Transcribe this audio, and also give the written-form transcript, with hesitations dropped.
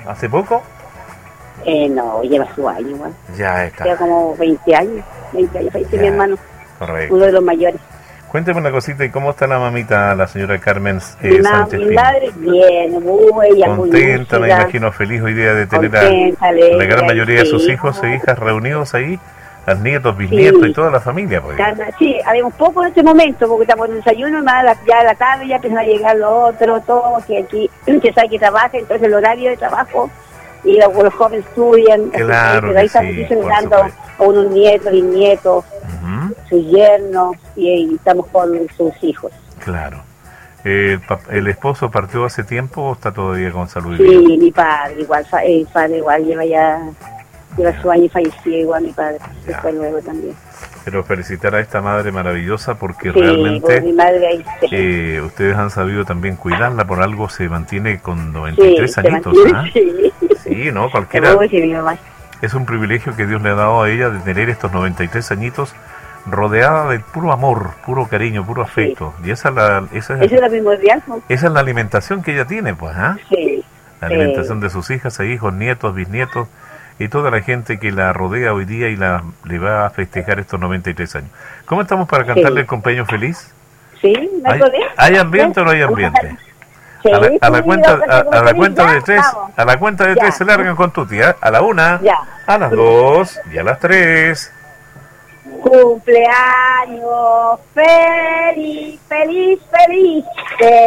¿Hace poco? No, lleva su año igual. Ya está. Lleva como 20 años. 20 años, falleció mi hermano. Correcto. Uno de los mayores. Cuénteme una cosita, ¿y cómo está la mamita, la señora Carmen Mi Sánchez Pino? madre bien, ella muy Contenta, me lúcida, imagino, feliz hoy día de tener contenta, a la gran mayoría de sus sí. hijos e hijas reunidos ahí, los nietos, bisnietos y toda la familia. Pues. Sí, habíamos poco en este momento, porque estamos en el desayuno, ya a la tarde ya empiezan a llegar los otros, todos, que aquí, que sabe que trabaja, entonces el horario de trabajo, y los jóvenes estudian, claro, pero ahí estamos celebrando a unos nietos, bisnietos, sus yernos, y estamos con sus hijos. Claro. ¿El esposo partió hace tiempo o está todavía con salud? Sí, mi padre igual, lleva su año y falleció igual mi padre, después luego también. Pero felicitar a esta madre maravillosa porque sí, realmente mi madre ahí, ustedes han sabido también cuidarla, por algo se mantiene con 93 añitos. Sí, ¿no? Cualquiera. Es un privilegio que Dios le ha dado a ella de tener estos 93 añitos rodeada de puro amor, puro cariño, puro afecto. Y esa es la primordial. Esa es la alimentación que ella tiene, pues, ¿ah? Sí. La alimentación de sus hijas e hijos, nietos, bisnietos y toda la gente que la rodea hoy día y le va a festejar estos 93 años. ¿Cómo estamos para cantarle el cumpleaños feliz? Sí, ¿Hay ambiente o no hay ambiente? Sí, a la cuenta de tres se largan con tu tía. A la 1, a las 2 y a las 3. Cumpleaños feliz, feliz, feliz.